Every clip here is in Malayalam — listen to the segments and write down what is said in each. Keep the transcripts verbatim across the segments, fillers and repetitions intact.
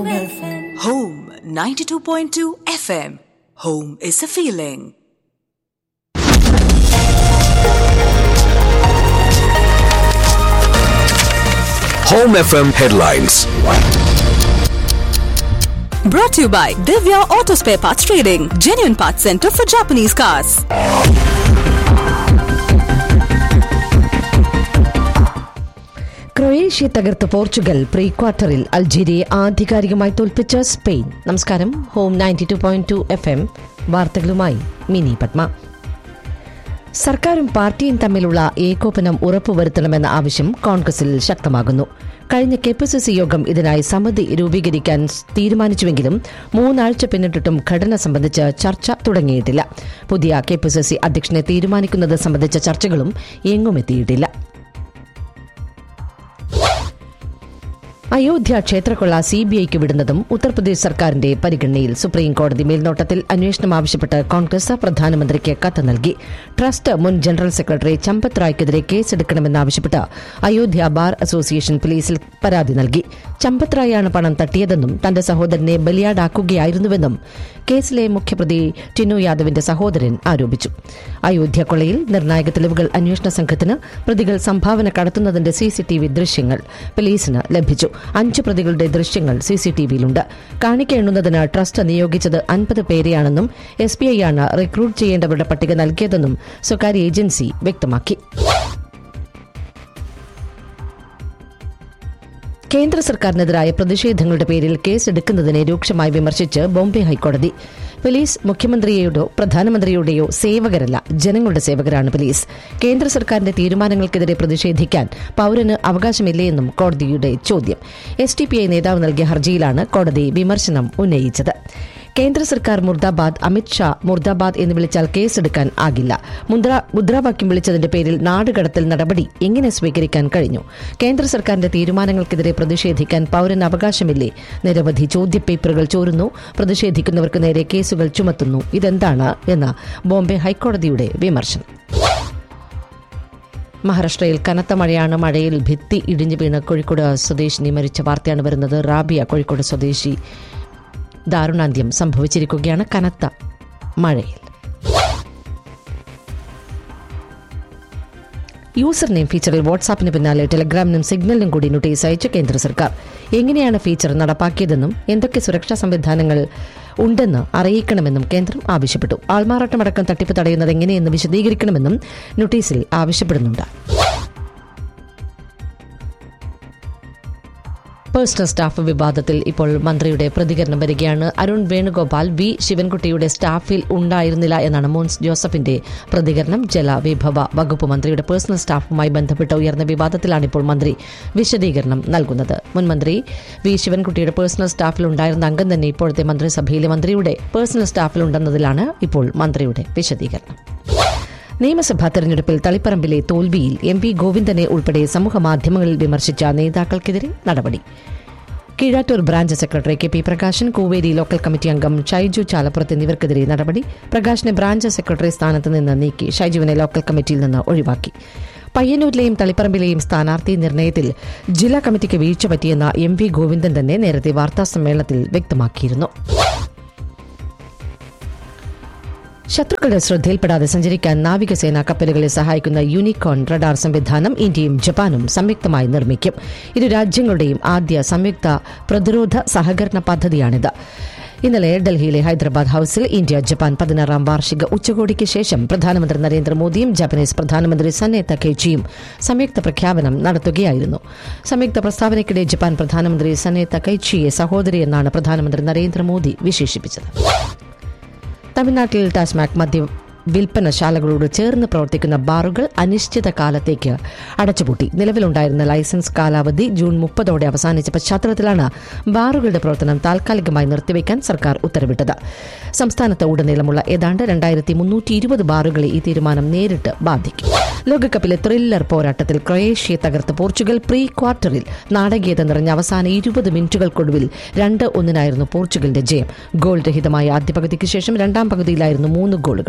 Home ninety-two point two F M. Home is a feeling. Home F M headlines. Brought to you by Divya Auto Spare Parts Trading, genuine parts center for Japanese cars. Croatia തകർത്ത് പോർച്ചുഗൽ പ്രീ ക്വാർട്ടറിൽ അൾജീരിയയെ ആധികാരികമായി തോൽപ്പിച്ച സ്പെയിൻ. നമസ്കാരം. Home ninety two point two F M വാർത്തകളുമായി മിനി പത്മ. സർക്കാരും പാർട്ടിയും തമ്മിലുള്ള ഏകോപനം ഉറപ്പുവരുത്തണമെന്ന ആവശ്യം കോൺഗ്രസിൽ ശക്തമാകുന്നു. കഴിഞ്ഞ കെ പി സി സി യോഗം ഇതിനായി സമിതി രൂപീകരിക്കാൻ തീരുമാനിച്ചുവെങ്കിലും മൂന്നാഴ്ച പിന്നിട്ടിട്ടും ഘടന സംബന്ധിച്ച് ചർച്ച തുടങ്ങിയിട്ടില്ല. പുതിയ കെ പി സി സി അധ്യക്ഷനെ തീരുമാനിക്കുന്നത് സംബന്ധിച്ച ചർച്ചകളും എങ്ങുമെത്തിയിട്ടില്ല. അയോധ്യ ക്ഷേത്രക്കൊള്ള സിബിഐക്ക് വിടുന്നതും ഉത്തർപ്രദേശ് സർക്കാരിന്റെ പരിഗണനയിൽ. സുപ്രീം കോടതി മേൽനോട്ടത്തിൽ അന്വേഷണം ആവശ്യപ്പെട്ട് കോൺഗ്രസ് പ്രധാനമന്ത്രിക്ക് കത്ത് നൽകി. ട്രസ്റ്റ് മുൻ general secretary Champat റായ്ക്കെതിരെ കേസെടുക്കണമെന്നാവശ്യപ്പെട്ട് Ayodhya bar association പോലീസിൽ പരാതി നൽകി. ചമ്പത് റായാണ് പണം തട്ടിയതെന്നും തന്റെ സഹോദരനെ ബലിയാടാക്കുകയായിരുന്നുവെന്നും കേസിലെ മുഖ്യപ്രതി ടിനു യാദവിന്റെ സഹോദരൻ ആരോപിച്ചു. അയോധ്യ കൊള്ളയിൽ നിർണായക തെളിവുകൾ അന്വേഷണ സംഘത്തിന് പ്രതികൾ സംഭാവന കടത്തുന്നതിന്റെ സിസിടിവി ദൃശ്യങ്ങൾ പോലീസിന് ലഭിച്ചു. അഞ്ച് പ്രതികളുടെ ദൃശ്യങ്ങൾ സിസിടിവിയിലുണ്ട്. കാണിക്ക എണ്ണുന്നതിന് ട്രസ്റ്റ് നിയോഗിച്ചത് അൻപത് പേരെയാണെന്നും എസ് ബി ഐ ആണ് റിക്രൂട്ട് ചെയ്യേണ്ടവരുടെ പട്ടിക നൽകിയതെന്നും സ്വകാര്യ ഏജൻസി വ്യക്തമാക്കി. കേന്ദ്ര സർക്കാരിനെതിരായ പ്രതിഷേധങ്ങളുടെ പേരിൽ കേസെടുക്കുന്നതിനെ രൂക്ഷമായി വിമർശിച്ച് ബോംബെ ഹൈക്കോടതി. പോലീസ് മുഖ്യമന്ത്രിയുടെയോ പ്രധാനമന്ത്രിയുടെയോ സേവകരല്ല, ജനങ്ങളുടെ സേവകരാണ് പോലീസ്. കേന്ദ്ര സർക്കാരിന്റെ തീരുമാനങ്ങൾക്കെതിരെ പ്രതിഷേധിക്കാൻ പൌരന് അവകാശമില്ലേയെന്നും കോടതിയുടെ ചോദ്യം. എസ് ഡി പി ഐ നേതാവ് നൽകിയ ഹർജിയിലാണ് കോടതി വിമർശനം ഉന്നയിച്ചത്. കേന്ദ്ര സർക്കാർ മുർദാബാദ്, അമിത്ഷാ മുർദാബാദ് എന്ന് വിളിച്ചാൽ കേസെടുക്കാൻ ആകില്ല. മുദ്രാവാക്യം വിളിച്ചതിന്റെ പേരിൽ നാടുകടത്തൽ നടപടി എങ്ങനെ സ്വീകരിക്കാൻ കഴിഞ്ഞു? കേന്ദ്ര സർക്കാരിന്റെ തീരുമാനങ്ങൾക്കെതിരെ പ്രതിഷേധിക്കാൻ പൌരന് അവകാശമില്ലേ? നിരവധി ചോദ്യപേപ്പറുകൾ ചോരുന്നു, പ്രതിഷേധിക്കുന്നവർക്ക് നേരെ കേസുകൾ ചുമത്തുന്നു. ഇതെന്താണ് എന്ന ബോംബെ ഹൈക്കോടതിയുടെ വിമർശനം. മഹാരാഷ്ട്രയിൽ കനത്ത മഴയാണ്. മഴയിൽ ഭിത്തി ഇടിഞ്ഞു വീണ് കോഴിക്കോട് സ്വദേശിനി മരിച്ച വാർത്തയാണ് വരുന്നത്. റാബിയ കോഴിക്കോട് സ്വദേശി ദാരുണാന്ത്യം സംഭവിച്ചിരിക്കുകയാണ് കനത്ത മഴയിൽ. യൂസർ നെയിം ഫീച്ചറിൽ വാട്സാപ്പിന് പിന്നാലെ ടെലഗ്രാമിനും സിഗ്നലിനും കൂടി നോട്ടീസ് അയച്ച കേന്ദ്ര സർക്കാർ. എങ്ങനെയാണ് ഫീച്ചർ നടപ്പാക്കിയതെന്നും എന്തൊക്കെ സുരക്ഷാ സംവിധാനങ്ങൾ ഉണ്ടെന്ന് അറിയിക്കണമെന്നും കേന്ദ്രം ആവശ്യപ്പെട്ടു. ആൾമാറാട്ടമടക്കം തട്ടിപ്പ് തടയുന്നത് എങ്ങനെയെന്ന് വിശദീകരിക്കണമെന്നും നോട്ടീസിൽ ആവശ്യപ്പെടുന്നുണ്ട്. പേഴ്സണൽ സ്റ്റാഫ് വിവാദത്തിൽ ഇപ്പോൾ മന്ത്രിയുടെ പ്രതികരണം വരികയാണ്. അരുൺ വേണുഗോപാൽ വി ശിവൻകുട്ടിയുടെ സ്റ്റാഫിൽ ഉണ്ടായിരുന്നില്ല എന്നാണ് മോൻസ് ജോസഫിന്റെ പ്രതികരണം. ജലവിഭവ വകുപ്പ് മന്ത്രിയുടെ പേഴ്സണൽ സ്റ്റാഫുമായി ബന്ധപ്പെട്ട് ഉയർന്ന വിവാദത്തിലാണ് ഇപ്പോൾ മന്ത്രി വിശദീകരണം നൽകുന്നത്. മുൻ മന്ത്രി വി ശിവൻകുട്ടിയുടെ പേഴ്സണൽ സ്റ്റാഫിൽ ഉണ്ടായിരുന്ന അംഗം തന്നെ ഇപ്പോഴത്തെ മന്ത്രിസഭയിലെ മന്ത്രിയുടെ പേഴ്സണൽ സ്റ്റാഫിലുണ്ടെന്നതിലാണ് ഇപ്പോൾ മന്ത്രിയുടെ വിശദീകരണം. നിയമസഭാ തെരഞ്ഞെടുപ്പിൽ തളിപ്പറമ്പിലെ തോൽവിയിൽ എം പി ഗോവിന്ദനെ ഉൾപ്പെടെ സമൂഹമാധ്യമങ്ങളിൽ വിമർശിച്ച നേതാക്കൾക്കെതിരെ നടപടി. Keezhattoor branch secretary K P Prakashan, Kooveri local committee അംഗം ഷൈജു ചാലപ്പുറത്ത് എന്നിവർക്കെതിരെ നടപടി. പ്രകാശിനെ ബ്രാഞ്ച് സെക്രട്ടറി സ്ഥാനത്ത് നിന്ന് നീക്കി, ഷൈജുവിനെ ലോക്കൽ കമ്മിറ്റിയിൽ നിന്ന് ഒഴിവാക്കി. പയ്യന്നൂരിലെയും തളിപ്പറമ്പിലെയും സ്ഥാനാർത്ഥി നിർണയത്തിൽ ജില്ലാ കമ്മിറ്റിക്ക് വീഴ്ച പറ്റിയെന്ന എം പി ഗോവിന്ദൻ തന്നെ നേരത്തെ വാർത്താസമ്മേളനത്തിൽ വ്യക്തമാക്കിയിരുന്നു. ശത്രുക്കളുടെ ശ്രദ്ധയിൽപ്പെടാതെ സഞ്ചരിക്കാൻ നാവികസേന കപ്പലുകളെ സഹായിക്കുന്ന യൂണിക്കോൺ റഡാർ സംവിധാനം ഇന്ത്യയും ജപ്പാനും സംയുക്തമായി നിർമ്മിക്കും. ഇരു രാജ്യങ്ങളുടെയും ആദ്യ സംയുക്ത പ്രതിരോധ സഹകരണ പദ്ധതിയാണിത്. ഇന്നലെ ഡൽഹിയിലെ ഹൈദരാബാദ് ഹൌസിൽ ഇന്ത്യ ജപ്പാൻ പതിനാറാം വാർഷിക ഉച്ചകോടിക്ക് ശേഷം പ്രധാനമന്ത്രി നരേന്ദ്രമോദിയും ജാപ്പനീസ് പ്രധാനമന്ത്രി സനെ തകൈച്ചിയും സംയുക്ത പ്രഖ്യാപനം നടത്തുകയായിരുന്നു. സംയുക്ത പ്രസ്താവനയ്ക്കിടെ ജപ്പാൻ പ്രധാനമന്ത്രി സനെ തകൈച്ചിയെ സഹോദരി എന്നാണ് പ്രധാനമന്ത്രി നരേന്ദ്രമോദി വിശേഷിപ്പിച്ചത്. തമിഴ്നാട്ടിൽ ടാസ്മാക് മദ്യ വിൽപ്പനശാലകളോട് ചേർന്ന് പ്രവർത്തിക്കുന്ന ബാറുകൾ അനിശ്ചിത കാലത്തേക്ക് അടച്ചുപൂട്ടി. നിലവിലുണ്ടായിരുന്ന ലൈസൻസ് കാലാവധി ജൂൺ മുപ്പതോടെ അവസാനിച്ച പശ്ചാത്തലത്തിലാണ് ബാറുകളുടെ പ്രവർത്തനം താൽക്കാലികമായി നിർത്തിവെക്കാൻ സർക്കാർ ഉത്തരവിട്ടത്. സംസ്ഥാനത്ത് ഉടനീളമുള്ള ഏതാണ്ട് രണ്ടായിരത്തി മുന്നൂറ്റി ഇരുപത് ബാറുകളെ ഈ തീരുമാനം നേരിട്ട് ബാധിക്കും. ലോകകപ്പിലെ ത്രില്ലർ പോരാട്ടത്തിൽ ക്രൊയേഷ്യയെ തകർത്ത് പോർച്ചുഗൽ പ്രീ ക്വാർട്ടറിൽ നാടകീയത നിറഞ്ഞ അവസാന ഇരുപത് മിനിറ്റുകൾക്കൊടുവിൽ രണ്ട് ഒന്നിനായിരുന്നു പോർച്ചുഗലിന്റെ ജയം. ഗോൾ രഹിതമായ ആദ്യ പകുതിക്ക് ശേഷം രണ്ടാം പകുതിയിലായിരുന്നു മൂന്ന് ഗോളുകളും.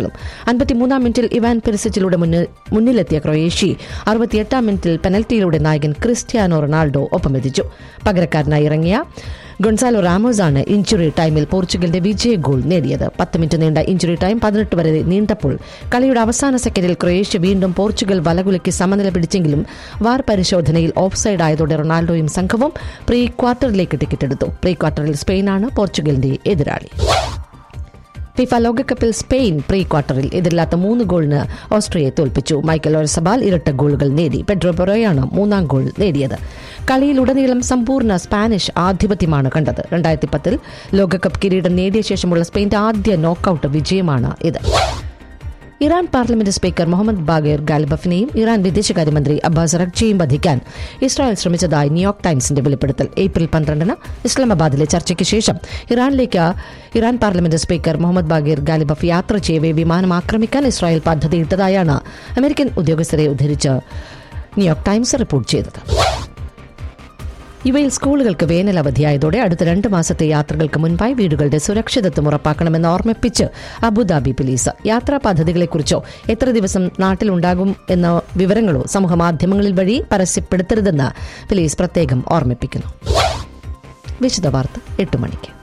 അൻപത്തിമൂന്നാം മിനിറ്റിൽ ഇവാൻ പെരിസിച്ചിലൂടെ മുന്നിലെത്തിയ ക്രൊയേഷ്യ അറുപത്തിയെട്ടാം മിനിറ്റിൽ പെനൽറ്റിയിലൂടെ നായകൻ ക്രിസ്ത്യാനോ റൊണാൾഡോ ഒപ്പമെത്തിച്ചു. പകരക്കാരനായി ഇറങ്ങിയ ഗൊൺസാലോ റാമോസാണ് ഇഞ്ചുറി ടൈമിൽ പോർച്ചുഗലിന്റെ വിജയ ഗോൾ നേടിയത്. പത്ത് മിനിറ്റ് നീണ്ട ഇഞ്ചുറി ടൈം പതിനെട്ട് വരെ നീണ്ടപ്പോൾ കളിയുടെ അവസാന സെക്കൻഡിൽ ക്രൊയേഷ്യ വീണ്ടും പോർച്ചുഗൽ വലകുലുക്കി സമനില പിടിച്ചെങ്കിലും വാർ പരിശോധനയിൽ ഓഫ്സൈഡ് ആയതോടെ റൊണാൾഡോയും സംഘവും പ്രീ ക്വാർട്ടറിലേക്ക് ടിക്കറ്റ് എടുത്തു. പ്രീ ക്വാർട്ടറിൽ സ്പെയിനാണ് പോർച്ചുഗലിന്റെ എതിരാളി. ഫിഫ ലോകകപ്പിൽ സ്പെയിൻ പ്രീ ക്വാർട്ടറിൽ എതിരില്ലാത്ത മൂന്ന് ഗോളിന് ഓസ്ട്രിയയെ തോൽപ്പിച്ചു. മൈക്കൽ ഒയർസബാൽ ഇരട്ട ഗോളുകൾ നേടി. പെഡ്രോ പൊറോയാണ് മൂന്നാം ഗോൾ നേടിയത്. കളിയിലുടനീളം സമ്പൂർണ്ണ സ്പാനിഷ് ആധിപത്യമാണ് കണ്ടത്. രണ്ടായിരത്തി പത്തിൽ ലോകകപ്പ് കിരീടം നേടിയ ശേഷമുള്ള സ്പെയിന്റെ ആദ്യ നോക്കൌട്ട് വിജയമാണ് ഇത്. Iran parliament speaker Mohammad Bagher ഗാലിബഫിനെയും Iran വിദേശകാര്യമന്ത്രി അബ്ബാസ് അറഗ്ചിയെയും വധിക്കാൻ ഇസ്രായേൽ ശ്രമിച്ചതായി ന്യൂയോർക്ക് ടൈംസിന്റെ വെളിപ്പെടുത്തൽ. ഏപ്രിൽ പന്ത്രണ്ടിന് ഇസ്ലാമാബാദിലെ ചർച്ചയ്ക്ക് ശേഷം ഇറാനിലേക്ക് Iran parliament speaker Mohammad Bagher ഗാലിബഫ് യാത്ര ചെയ്യവേ വിമാനം ആക്രമിക്കാൻ ഇസ്രായേൽ പദ്ധതിയിട്ടതായാണ് അമേരിക്കൻ ഉദ്യോഗസ്ഥരെ ഉദ്ധരിച്ച് ന്യൂയോർക്ക് ടൈംസ് റിപ്പോർട്ട് ചെയ്തത്. യുഎയിൽ സ്കൂളുകൾക്ക് വേനൽ അവധിയായതോടെ അടുത്ത രണ്ട് മാസത്തെ യാത്രകൾക്ക് മുൻപായി വീടുകളുടെ സുരക്ഷിതത്വം ഉറപ്പാക്കണമെന്ന് ഓർമ്മിപ്പിച്ച് അബുദാബി പോലീസ്. യാത്രാ പദ്ധതികളെക്കുറിച്ചോ എത്ര ദിവസം നാട്ടിലുണ്ടാകും എന്ന വിവരങ്ങളോ സമൂഹമാധ്യമങ്ങളിൽ വഴി പരസ്യപ്പെടുത്തരുതെന്ന് പോലീസ് പ്രത്യേകം ഓർമ്മിപ്പിക്കുന്നു. വിശദവാർത്ത എട്ട് മണിക്ക്.